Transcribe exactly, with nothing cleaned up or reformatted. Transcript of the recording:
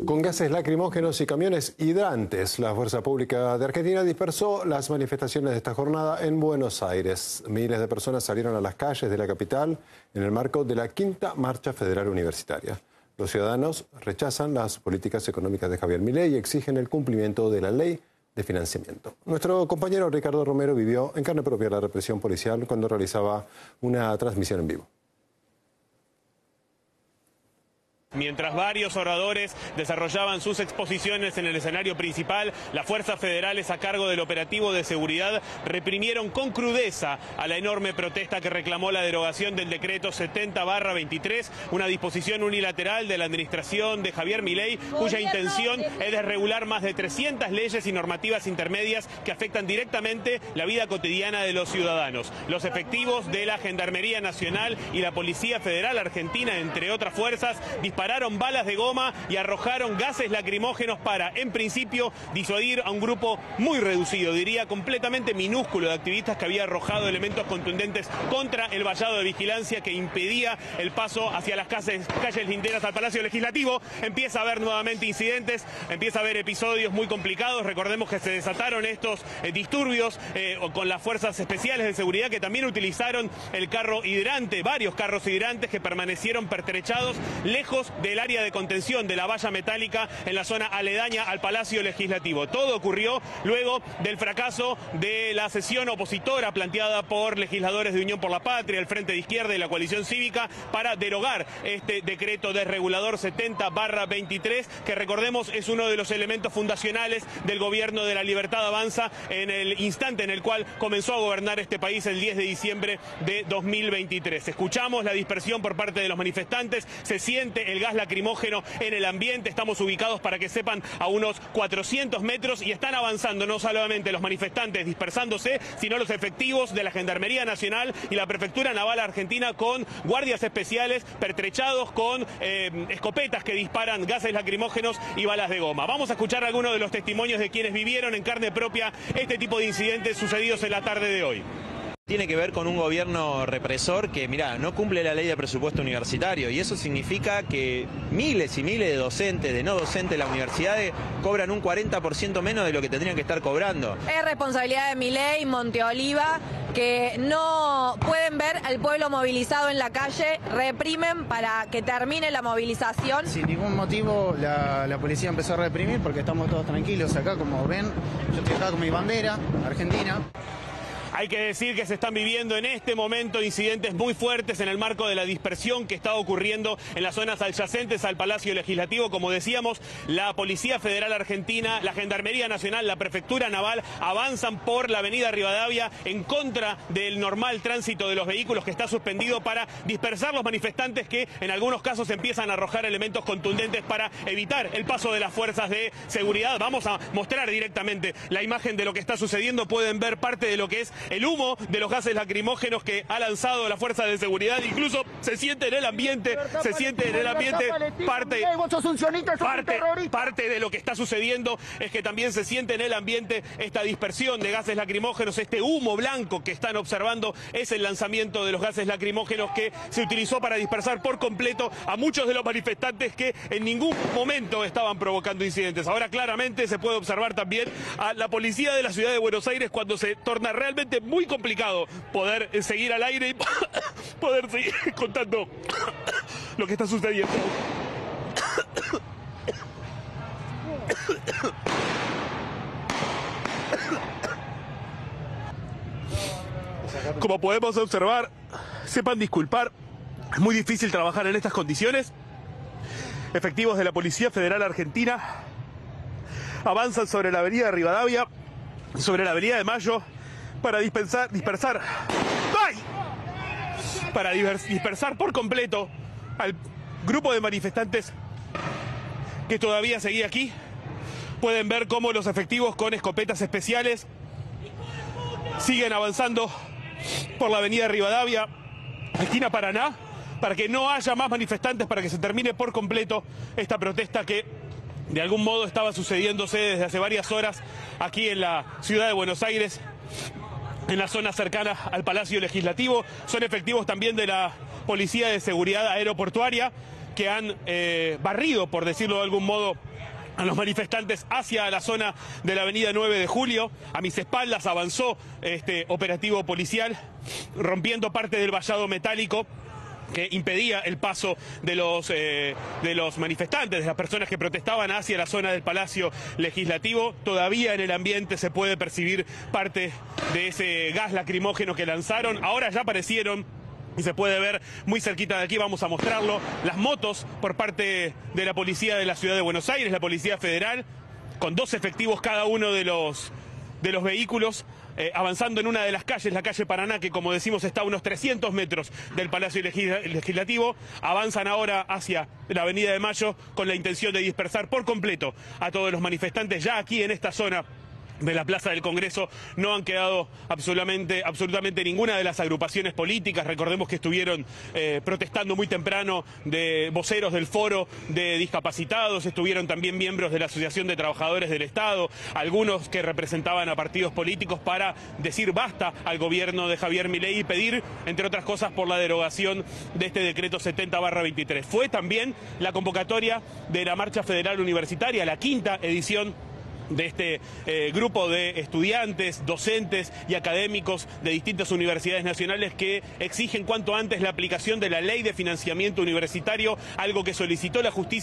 Con gases lacrimógenos y camiones hidrantes, la Fuerza Pública de Argentina dispersó las manifestaciones de esta jornada en Buenos Aires. Miles de personas salieron a las calles de la capital en el marco de la quinta Marcha Federal Universitaria. Los ciudadanos rechazan las políticas económicas de Javier Milei y exigen el cumplimiento de la ley de financiamiento. Nuestro compañero Ricardo Romero vivió en carne propia la represión policial cuando realizaba una transmisión en vivo. Mientras varios oradores desarrollaban sus exposiciones en el escenario principal, las fuerzas federales a cargo del operativo de seguridad reprimieron con crudeza a la enorme protesta que reclamó la derogación del decreto setenta barra veintitrés, una disposición unilateral de la administración de Javier Milei, cuya intención es desregular más de trescientas leyes y normativas intermedias que afectan directamente la vida cotidiana de los ciudadanos. Los efectivos de la Gendarmería Nacional y la Policía Federal Argentina, entre otras fuerzas, dispararon Dispararon balas de goma y arrojaron gases lacrimógenos para, en principio, disuadir a un grupo muy reducido, diría completamente minúsculo, de activistas que había arrojado elementos contundentes contra el vallado de vigilancia que impedía el paso hacia las calles, calles linderas al Palacio Legislativo. Empieza a haber nuevamente incidentes, empieza a haber episodios muy complicados. Recordemos que se desataron estos eh, disturbios eh, con las fuerzas especiales de seguridad que también utilizaron el carro hidrante, varios carros hidrantes que permanecieron pertrechados lejos del área de contención de la valla metálica en la zona aledaña al Palacio Legislativo. Todo ocurrió luego del fracaso de la sesión opositora planteada por legisladores de Unión por la Patria, el Frente de Izquierda y la Coalición Cívica para derogar este decreto desregulador setenta barra veintitrés, que recordemos es uno de los elementos fundacionales del gobierno de la Libertad Avanza en el instante en el cual comenzó a gobernar este país el diez de diciembre de dos mil veintitrés. Escuchamos la dispersión por parte de los manifestantes, se siente el gas lacrimógeno en el ambiente. Estamos ubicados, para que sepan, a unos cuatrocientos metros y están avanzando no solamente los manifestantes dispersándose, sino los efectivos de la Gendarmería Nacional y la Prefectura Naval Argentina con guardias especiales pertrechados con eh, escopetas que disparan gases lacrimógenos y balas de goma. Vamos a escuchar algunos de los testimonios de quienes vivieron en carne propia este tipo de incidentes sucedidos en la tarde de hoy. Tiene que ver con un gobierno represor que, mirá, no cumple la ley de presupuesto universitario, y eso significa que miles y miles de docentes, de no docentes de las universidades, cobran un cuarenta por ciento menos de lo que tendrían que estar cobrando. Es responsabilidad de Milei, Monteoliva, que no pueden ver al pueblo movilizado en la calle, reprimen para que termine la movilización. Sin ningún motivo la, la policía empezó a reprimir porque estamos todos tranquilos acá, como ven. Yo estoy acá con mi bandera argentina. Hay que decir que se están viviendo en este momento incidentes muy fuertes en el marco de la dispersión que está ocurriendo en las zonas adyacentes al Palacio Legislativo. Como decíamos, la Policía Federal Argentina, la Gendarmería Nacional, la Prefectura Naval avanzan por la avenida Rivadavia en contra del normal tránsito de los vehículos, que está suspendido, para dispersar los manifestantes que en algunos casos empiezan a arrojar elementos contundentes para evitar el paso de las fuerzas de seguridad. Vamos a mostrar directamente la imagen de lo que está sucediendo. Pueden ver parte de lo que es el humo de los gases lacrimógenos que ha lanzado la fuerza de seguridad. Incluso se siente en el ambiente, se siente en el ambiente parte, parte, parte de lo que está sucediendo es que también se siente en el ambiente esta dispersión de gases lacrimógenos, este humo blanco que están observando es el lanzamiento de los gases lacrimógenos que se utilizó para dispersar por completo a muchos de los manifestantes que en ningún momento estaban provocando incidentes. Ahora claramente se puede observar también a la policía de la ciudad de Buenos Aires cuando se torna realmente muy complicado poder seguir al aire y poder seguir contando lo que está sucediendo. Como podemos observar, sepan disculpar, es muy difícil trabajar en estas condiciones. Efectivos de la Policía Federal Argentina avanzan sobre la avenida Rivadavia, sobre la avenida de Mayo, para dispersar, dispersar, ¡ay! para dispersar por completo al grupo de manifestantes que todavía seguía aquí. Pueden ver cómo los efectivos con escopetas especiales siguen avanzando por la avenida Rivadavia, esquina Paraná, para que no haya más manifestantes, para que se termine por completo esta protesta que de algún modo estaba sucediéndose desde hace varias horas aquí en la ciudad de Buenos Aires, en la zona cercana al Palacio Legislativo. Son efectivos también de la Policía de Seguridad Aeroportuaria que han eh, barrido, por decirlo de algún modo, a los manifestantes hacia la zona de la avenida nueve de julio. A mis espaldas avanzó este operativo policial, rompiendo parte del vallado metálico que impedía el paso de los, eh, de los manifestantes, de las personas que protestaban hacia la zona del Palacio Legislativo. Todavía en el ambiente se puede percibir parte de ese gas lacrimógeno que lanzaron. Ahora ya aparecieron, y se puede ver muy cerquita de aquí, vamos a mostrarlo, las motos por parte de la policía de la ciudad de Buenos Aires, la Policía Federal, con dos efectivos cada uno de los, de los vehículos, eh, avanzando en una de las calles, la calle Paraná, que como decimos está a unos trescientos metros del Palacio Legislativo. Avanzan ahora hacia la Avenida de Mayo con la intención de dispersar por completo a todos los manifestantes. Ya aquí en esta zona de la Plaza del Congreso no han quedado absolutamente, absolutamente ninguna de las agrupaciones políticas. Recordemos que estuvieron eh, protestando muy temprano de voceros del Foro de Discapacitados, estuvieron también miembros de la Asociación de Trabajadores del Estado, algunos que representaban a partidos políticos, para decir basta al gobierno de Javier Milei y pedir, entre otras cosas, por la derogación de este decreto setenta barra veintitrés. Fue también la convocatoria de la Marcha Federal Universitaria, la quinta edición de este eh, grupo de estudiantes, docentes y académicos de distintas universidades nacionales que exigen cuanto antes la aplicación de la Ley de Financiamiento Universitario, algo que solicitó la justicia